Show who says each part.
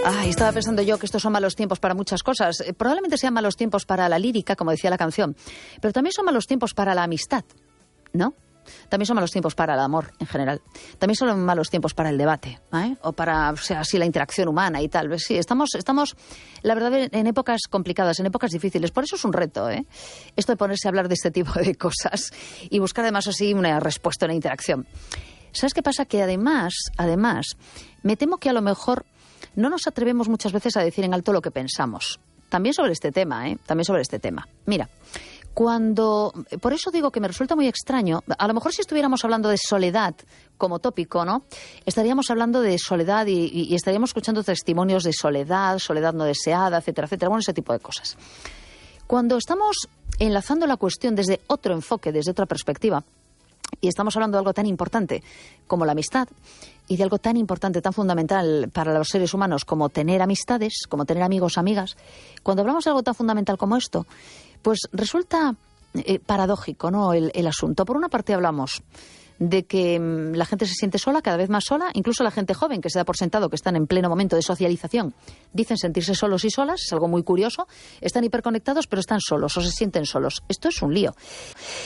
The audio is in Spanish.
Speaker 1: Estaba pensando yo que estos son malos tiempos para muchas cosas. Probablemente sean malos tiempos para la lírica, como decía la canción, pero también son malos tiempos para la amistad, ¿no? También son malos tiempos para el amor en general. También son malos tiempos para el debate, o para, así la interacción humana y tal. Sí, estamos, la verdad, en épocas complicadas, en épocas difíciles. Por eso es un reto, esto de ponerse a hablar de este tipo de cosas y buscar además así una respuesta, una interacción. ¿Sabes qué pasa? Que además, me temo que a lo mejor no nos atrevemos muchas veces a decir en alto lo que pensamos. También sobre este tema, También sobre este tema. Mira, por eso digo que me resulta muy extraño, a lo mejor si estuviéramos hablando de soledad como tópico, ¿no? Estaríamos hablando de soledad y estaríamos escuchando testimonios de soledad no deseada, etcétera, etcétera, bueno, ese tipo de cosas. Cuando estamos enlazando la cuestión desde otro enfoque, desde otra perspectiva, y estamos hablando de algo tan importante como la amistad y de algo tan importante, tan fundamental para los seres humanos como tener amistades, como tener amigos, amigas, cuando hablamos de algo tan fundamental como esto, pues resulta paradójico, ¿no? El asunto. Por una parte hablamos de que la gente se siente sola, cada vez más sola, incluso la gente joven que se da por sentado que están en pleno momento de socialización, dicen sentirse solos y solas, es algo muy curioso, están hiperconectados pero están solos o se sienten solos. Esto es un lío.